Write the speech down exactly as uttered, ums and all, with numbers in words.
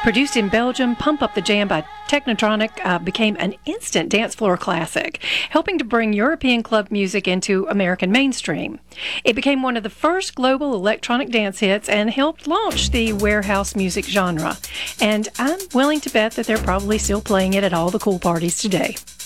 Produced in Belgium, Pump Up the Jam by Technotronic uh, became an instant dance floor classic, helping to bring European club music into American mainstream. It became one of the first global electronic dance hits and helped launch the warehouse music genre. And I'm willing to bet that they're probably still playing it at all the cool parties today.